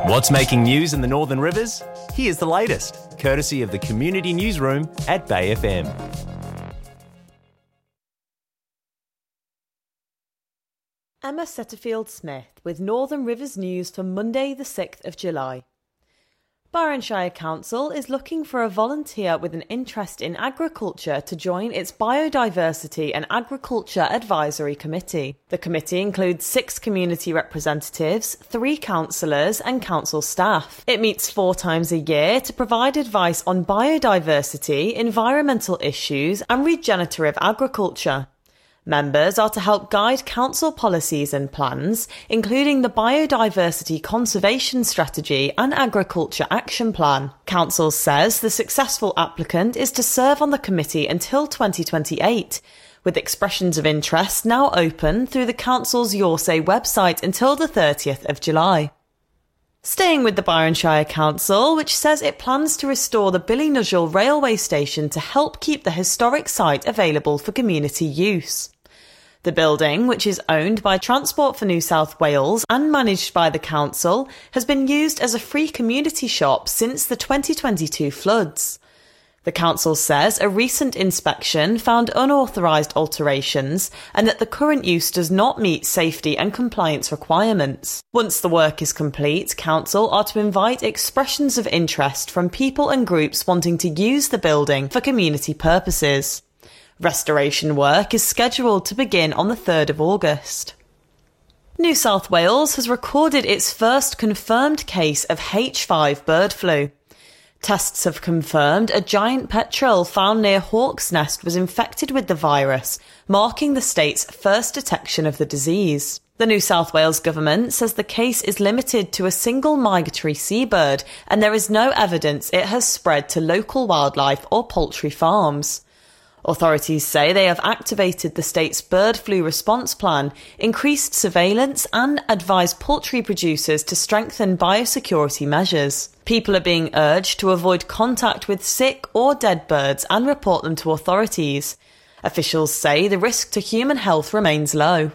What's making news in the Northern Rivers? Here's the latest, courtesy of the Community Newsroom at Bay FM. Emma Setterfield-Smith with Northern Rivers News for Monday the 6th of July. Byron Shire Council is looking for a volunteer with an interest in agriculture to join its Biodiversity and Agriculture Advisory Committee. The committee includes 6 community representatives, 3 councillors and council staff. It meets 4 times a year to provide advice on biodiversity, environmental issues and regenerative agriculture. Members are to help guide council policies and plans, including the Biodiversity Conservation Strategy and Agriculture Action Plan. Council says the successful applicant is to serve on the committee until 2028, with expressions of interest now open through the council's Your Say website until the 30th of July. Staying with the Byron Shire Council, which says it plans to restore the Billynudgel railway station to help keep the historic site available for community use. The building, which is owned by Transport for New South Wales and managed by the council, has been used as a free community shop since the 2022 floods. The council says a recent inspection found unauthorised alterations and that the current use does not meet safety and compliance requirements. Once the work is complete, council are to invite expressions of interest from people and groups wanting to use the building for community purposes. Restoration work is scheduled to begin on the 3rd of August. New South Wales has recorded its first confirmed case of H5 bird flu. Tests have confirmed a giant petrel found near Hawk's Nest was infected with the virus, marking the state's first detection of the disease. The New South Wales government says the case is limited to a single migratory seabird and there is no evidence it has spread to local wildlife or poultry farms. Authorities say they have activated the state's bird flu response plan, increased surveillance and advised poultry producers to strengthen biosecurity measures. People are being urged to avoid contact with sick or dead birds and report them to authorities. Officials say the risk to human health remains low.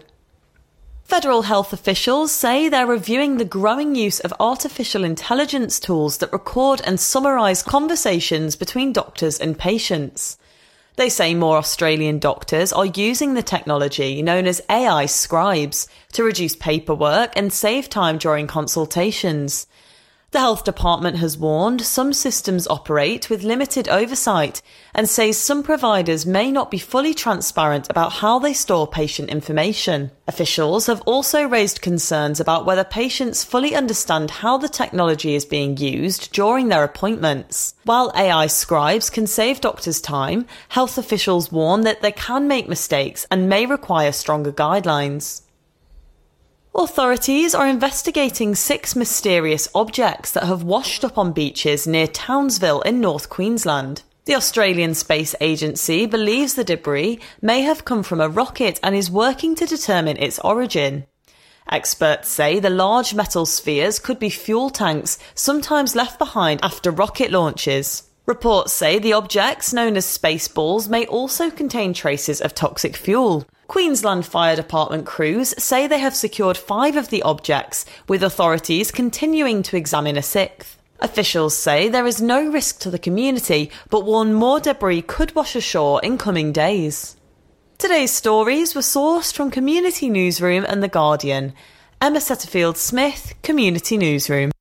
Federal health officials say they're reviewing the growing use of artificial intelligence tools that record and summarise conversations between doctors and patients. They say more Australian doctors are using the technology known as AI scribes to reduce paperwork and save time during consultations. The health department has warned some systems operate with limited oversight and says some providers may not be fully transparent about how they store patient information. Officials have also raised concerns about whether patients fully understand how the technology is being used during their appointments. While AI scribes can save doctors time, health officials warn that they can make mistakes and may require stronger guidelines. Authorities are investigating 6 mysterious objects that have washed up on beaches near Townsville in North Queensland. The Australian Space Agency believes the debris may have come from a rocket and is working to determine its origin. Experts say the large metal spheres could be fuel tanks, sometimes left behind after rocket launches. Reports say the objects, known as space balls, may also contain traces of toxic fuel. Queensland Fire Department crews say they have secured 5 of the objects, with authorities continuing to examine a 6th. Officials say there is no risk to the community, but warn more debris could wash ashore in coming days. Today's stories were sourced from Community Newsroom and The Guardian. Emma Setterfield-Smith, Community Newsroom.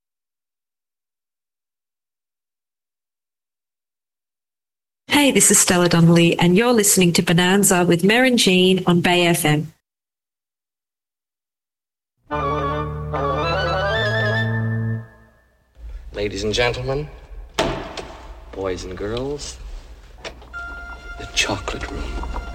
Hey, this is Stella Donnelly, and you're listening to Bonanza with Mer and Jean on Bay FM. Ladies and gentlemen, boys and girls, the chocolate room.